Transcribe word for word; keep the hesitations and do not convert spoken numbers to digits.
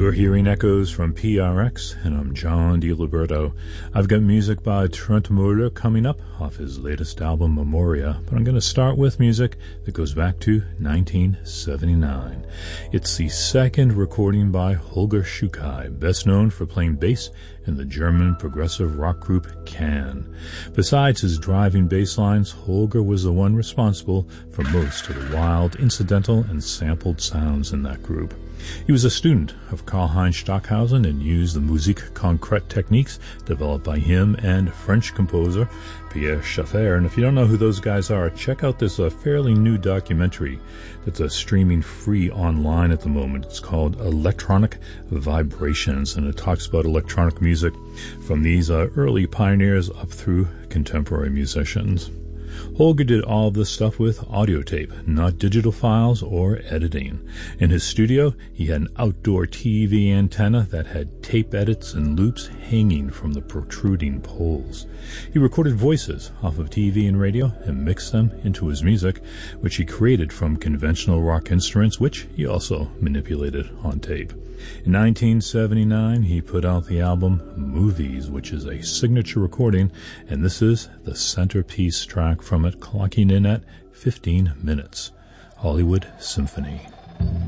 You're hearing echoes from P R X, and I'm John DiLiberto. I've got music by Trent Muller coming up off his latest album, Memoria, but I'm going to start with music that goes back to nineteen seventy-nine. It's the second recording by Holger Schukai, best known for playing bass in the German progressive rock group Can. Besides his driving bass lines, Holger was the one responsible for most of the wild, incidental, and sampled sounds in that group. He was a student of Karlheinz Stockhausen and used the musique concrète techniques developed by him and French composer Pierre Schaeffer. And if you don't know who those guys are, check out this uh, fairly new documentary that's uh, streaming free online at the moment. It's called Electronic Vibrations, and it talks about electronic music from these uh, early pioneers up through contemporary musicians. Holger did all of this stuff with audio tape, not digital files or editing. In his studio, he had an outdoor T V antenna that had tape edits and loops hanging from the protruding poles. He recorded voices off of T V and radio and mixed them into his music, which he created from conventional rock instruments, which he also manipulated on tape. In nineteen seventy-nine, he put out the album Movies, which is a signature recording, and this is the centerpiece track from it, clocking in at fifteen minutes. Hollywood Symphony.